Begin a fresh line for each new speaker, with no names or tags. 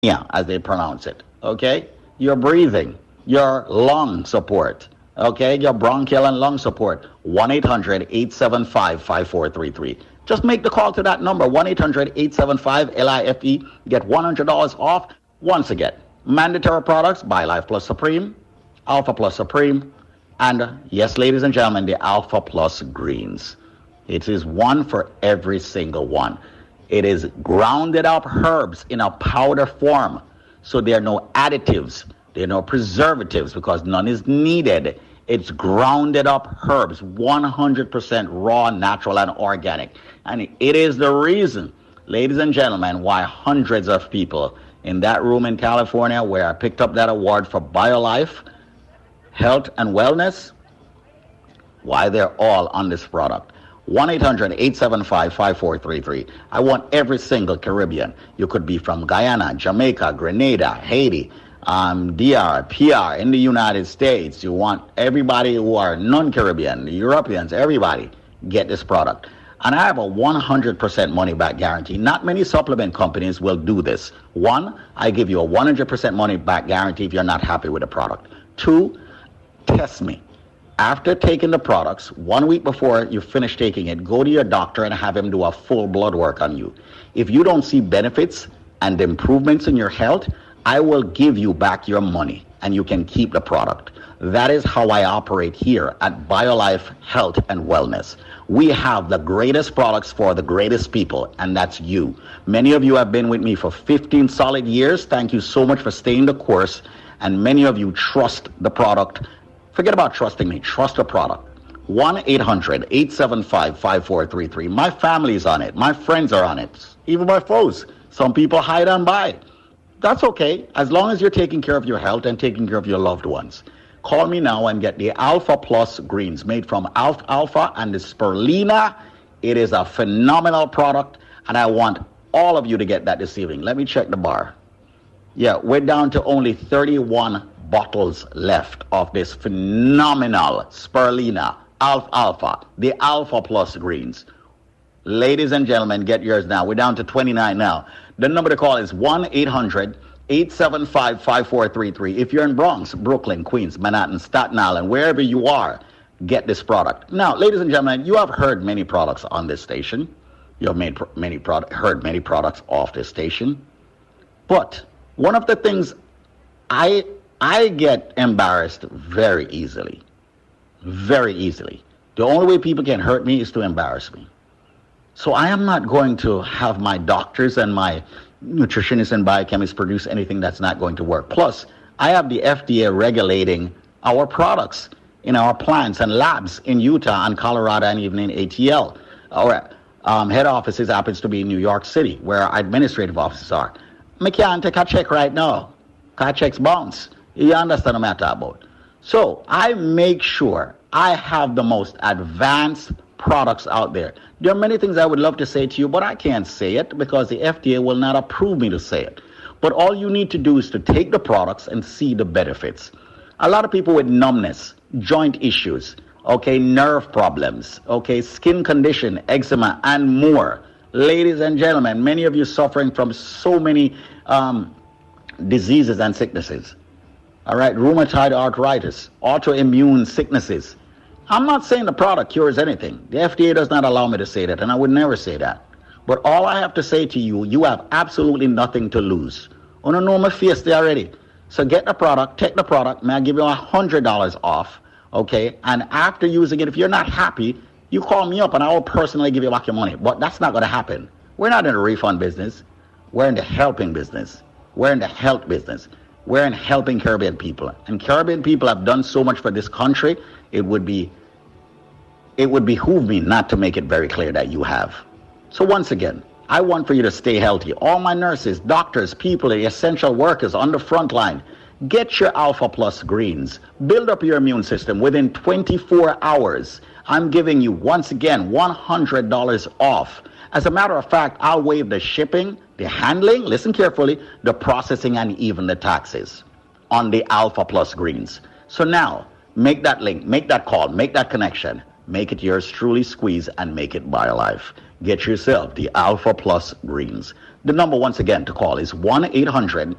yeah, as they pronounce it. Okay? Your breathing, your lung support. Okay? Your bronchial and lung support. 1-800-875-5433. Just make the call to that number, 1-800-875-LIFE. Get $100 off. Once again, mandatory products, BioLife Plus Supreme, Alpha Plus Supreme, and yes, ladies and gentlemen, the Alpha Plus Greens. It is one for every single one. It is grounded up herbs in a powder form. So there are no additives. There are no preservatives because none is needed. It's grounded up herbs, 100% raw, natural, and organic. And it is the reason, ladies and gentlemen, why hundreds of people in that room in California where I picked up that award for BioLife, health and wellness, why they're all on this product. 1-800-875-5433. I want every single Caribbean. You could be from Guyana, Jamaica, Grenada, Haiti, DR, PR in the United States. You want everybody who are non-Caribbean, the Europeans, everybody get this product. And I have a 100% money back guarantee. Not many supplement companies will do this. One, I give you a 100% money back guarantee if you're not happy with the product. Two, test me. After taking the products, 1 week before you finish taking it, go to your doctor and have him do a full blood work on you. If you don't see benefits and improvements in your health, I will give you back your money and you can keep the product. That is how I operate here at BioLife Health and Wellness. We have the greatest products for the greatest people, and that's you. Many of you have been with me for 15 solid years. Thank you so much for staying the course. And many of you trust the product. Forget about trusting me. Trust the product. 1-800-875-5433. My family's on it. My friends are on it. Even my foes. Some people hide and buy. That's okay, as long as you're taking care of your health and taking care of your loved ones. Call me now and get the Alpha Plus Greens made from alpha and the spirulina. It is a phenomenal product, and I want all of you to get that this evening. Let me check the bar. Yeah, we're down to only 31 bottles left of this phenomenal spirulina, alpha, the Alpha Plus Greens. Ladies and gentlemen, get yours now. We're down to 29 now. The number to call is 1-800-875-5433. If you're in Bronx, Brooklyn, Queens, Manhattan, Staten Island, wherever you are, get this product. Now, ladies and gentlemen, you have heard many products on this station. You have heard many products off this station. But one of the things I get embarrassed very easily. Very easily. The only way people can hurt me is to embarrass me. So I am not going to have my doctors and my nutritionists and biochemists produce anything that's not going to work. Plus, I have the FDA regulating our products in our plants and labs in Utah and Colorado and even in ATL. Our head offices happens to be in New York City, where our administrative offices are. I can't take a check right now. Car checks bounce. You understand what I'm talking about? So I make sure I have the most advanced products out there. There are many things I would love to say to you, but I can't say it because the FDA will not approve me to say it. But all you need to do is to take the products and see the benefits. A lot of people with numbness, joint issues, okay, nerve problems, okay, skin condition, eczema, and more. Ladies and gentlemen, many of you suffering from so many diseases and sicknesses. All right, rheumatoid arthritis, autoimmune sicknesses. I'm not saying the product cures anything. The FDA does not allow me to say that, and I would never say that. But all I have to say to you, you have absolutely nothing to lose. On a normal face, they already. So get the product, take the product, may I give you $100 off, okay? And after using it, if you're not happy, you call me up and I will personally give you back your money. But that's not going to happen. We're not in the refund business. We're in the helping business. We're in the health business. We're in helping Caribbean people. And Caribbean people have done so much for this country, it would behoove me not to make it very clear that you have. So once again, I want for you to stay healthy. All my nurses, doctors, people, the essential workers on the front line, get your Alpha Plus Greens. Build up your immune system within 24 hours. I'm giving you, once again, $100 off. As a matter of fact, I'll waive the shipping, the handling, listen carefully, the processing, and even the taxes on the Alpha Plus Greens. So now, make that link, make that call, make that connection. Make it yours truly, squeeze, and make it BioLife. Get yourself the Alpha Plus Greens. The number, once again, to call is 1-800